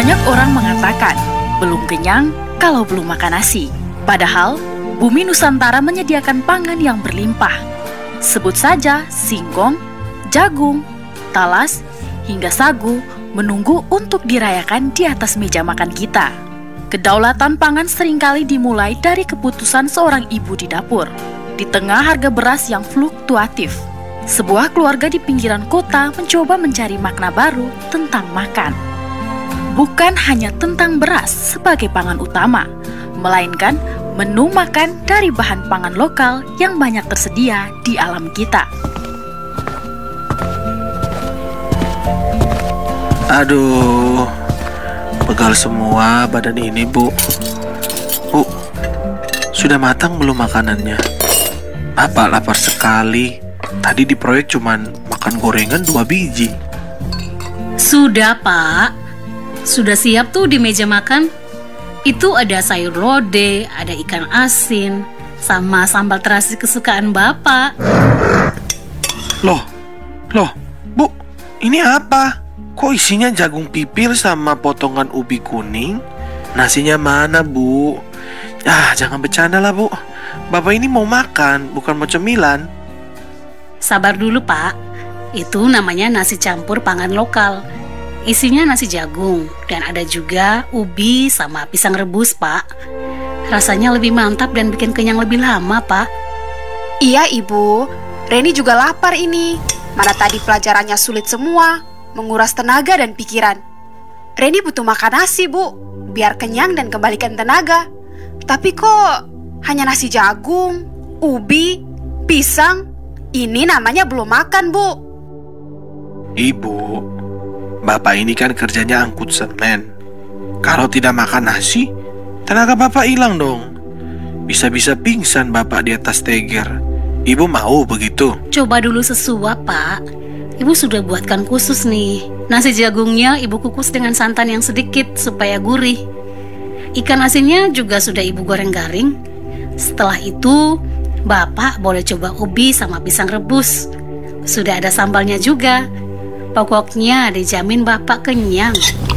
Banyak orang mengatakan, belum kenyang kalau belum makan nasi. Padahal, bumi Nusantara menyediakan pangan yang berlimpah. Sebut saja singkong, jagung, talas, hingga sagu menunggu untuk dirayakan di atas meja makan kita. Kedaulatan pangan seringkali dimulai dari keputusan seorang ibu di dapur. Di tengah harga beras yang fluktuatif, sebuah keluarga di pinggiran kota mencoba mencari makna baru tentang makan. Bukan hanya tentang beras sebagai pangan utama, melainkan menu makan dari bahan pangan lokal yang banyak tersedia di alam kita. Aduh, pegal semua badan ini, Bu. Bu, sudah matang belum makanannya? Bapak lapar sekali. Tadi di proyek cuman makan gorengan 2 biji. Sudah, Pak. Sudah siap tuh di meja makan. Itu ada sayur lodeh, ada ikan asin, sama sambal terasi kesukaan Bapak. Loh, Bu, ini apa? Kok isinya jagung pipil sama potongan ubi kuning? Nasinya mana, Bu? Jangan bercanda lah, Bu. Bapak ini mau makan, bukan mau cemilan. Sabar dulu, Pak. Itu namanya nasi campur pangan lokal. Isinya nasi jagung, dan ada juga ubi sama pisang rebus, Pak. Rasanya lebih mantap dan bikin kenyang lebih lama, Pak. Iya, Ibu. Reni juga lapar ini. Mana tadi pelajarannya sulit semua, menguras tenaga dan pikiran. Reni butuh makan nasi, Bu, biar kenyang dan kembalikan tenaga. Tapi kok hanya nasi jagung, ubi, pisang? Ini namanya belum makan, Bu. Ibu, Bapak ini kan kerjanya angkut semen. Kalau tidak makan nasi, tenaga Bapak hilang dong. Bisa-bisa pingsan Bapak di atas steger. Ibu mau begitu? Coba dulu sesuap, Pak. Ibu sudah buatkan khusus nih. Nasi jagungnya Ibu kukus dengan santan yang sedikit supaya gurih. Ikan asinnya juga sudah Ibu goreng garing. Setelah itu, Bapak boleh coba ubi sama pisang rebus. Sudah ada sambalnya juga. Pokoknya dijamin Bapak kenyang.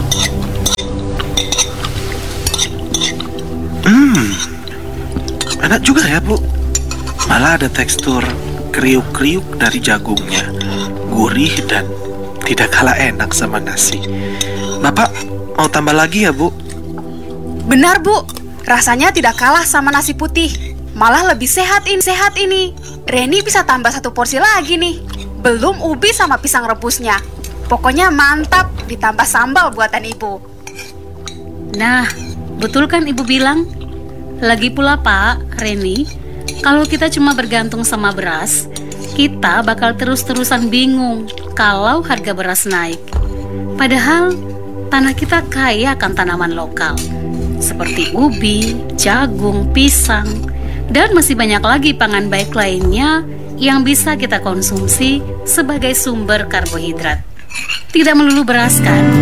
Enak juga ya, Bu. Malah ada tekstur kriuk-kriuk dari jagungnya. Gurih dan tidak kalah enak sama nasi. Bapak mau tambah lagi ya, Bu? Benar, Bu. Rasanya tidak kalah sama nasi putih. Malah lebih sehat ini. Reni bisa tambah 1 porsi lagi nih. Belum ubi sama pisang rebusnya. Pokoknya mantap, ditambah sambal buatan Ibu. Nah, betul kan Ibu bilang? Lagi pula, Pak, Reni, kalau kita cuma bergantung sama beras, kita bakal terus-terusan bingung kalau harga beras naik. Padahal tanah kita kaya akan tanaman lokal seperti ubi, jagung, pisang, dan masih banyak lagi pangan baik lainnya yang bisa kita konsumsi sebagai sumber karbohidrat. Tidak melulu beras kan?